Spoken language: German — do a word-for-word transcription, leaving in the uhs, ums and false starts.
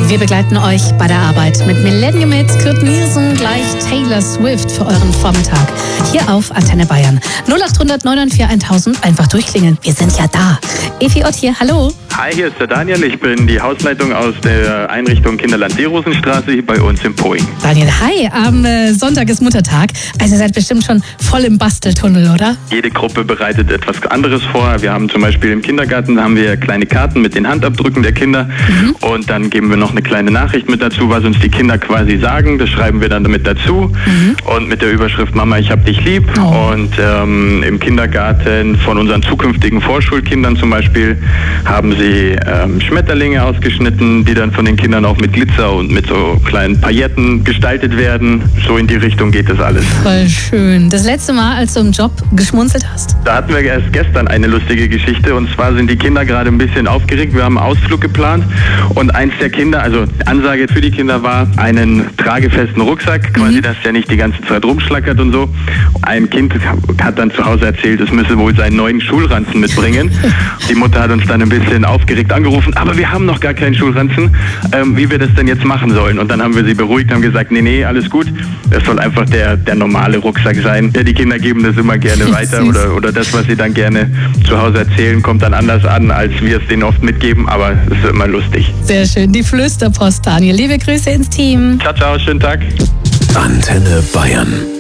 Wir begleiten euch bei der Arbeit mit Millennium Hits, Kurt Nielsen, gleich Taylor Swift für euren Vormittag. Hier auf Antenne Bayern. null acht hundert neun vier tausend, einfach durchklingeln. Wir sind ja da. Evi Ott hier, hallo. Hi, hier ist der Daniel. Ich bin die Hausleitung aus der Einrichtung Kinderland Seerosenstraße hier bei uns in Poing. Daniel, hi. Am äh, Sonntag ist Muttertag. Also ihr seid bestimmt schon voll im Basteltunnel, oder? Jede Gruppe bereitet etwas anderes vor. Wir haben zum Beispiel im Kindergarten haben wir kleine Karten mit den Handabdrücken der Kinder. Mhm. Und dann geben wir noch eine kleine Nachricht mit dazu, was uns die Kinder quasi sagen. Das schreiben wir dann damit dazu. Mhm. Und mit der Überschrift Mama, ich hab dich lieb. Oh. Und ähm, im Kindergarten von unseren zukünftigen Vorschulkindern zum Beispiel haben sie ähm, Schmetterlinge ausgeschnitten, die dann von den Kindern auch mit Glitzer und mit so kleinen Pailletten gestaltet werden. So in die Richtung geht das alles. Voll schön. Das letzte Mal, als du im Job geschmunzelt hast? Da hatten wir erst gestern eine lustige Geschichte. Und zwar sind die Kinder gerade ein bisschen aufgeregt. Wir haben einen Ausflug geplant. Und eins der Kinder, also Ansage für die Kinder war, einen tragefesten Rucksack, quasi, mhm. dass der nicht die ganze Zeit rumschlackert und so. Ein Kind hat dann zu Hause erzählt, es müsse wohl seinen neuen Schulranzen mitbringen. Die Mutter hat uns dann ein bisschen aufgeregt angerufen, aber wir haben noch gar keinen Schulranzen, ähm, wie wir das denn jetzt machen sollen. Und dann haben wir sie beruhigt, haben gesagt, nee, nee, alles gut. Das soll einfach der, der normale Rucksack sein. Ja, die Kinder geben das immer gerne weiter oder, oder das, was sie dann gerne zu Hause erzählen, kommt dann anders an, als wir es denen oft mitgeben, aber es ist immer lustig. Sehr schön, die Flüsterpost, Daniel. Liebe Grüße ins Team. Ciao, ciao, schönen Tag. Antenne Bayern.